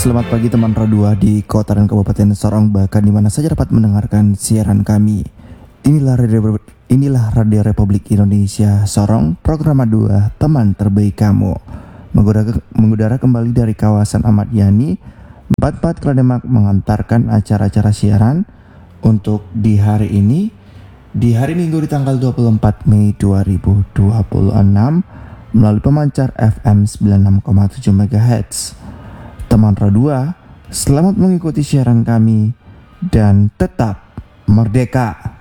Selamat pagi teman Radua di kota dan kabupaten Sorong, bahkan di mana saja dapat mendengarkan siaran kami. Inilah Radio Republik Indonesia Sorong, program 2 teman terbaik kamu. Mengudara kembali dari kawasan Ahmad Yani 44 Klademak mengantarkan acara-acara siaran untuk di hari ini, di hari Minggu di tanggal 24 Mei 2026 melalui pemancar FM 96,7 MHz. Teman Radua, selamat mengikuti siaran kami dan tetap merdeka.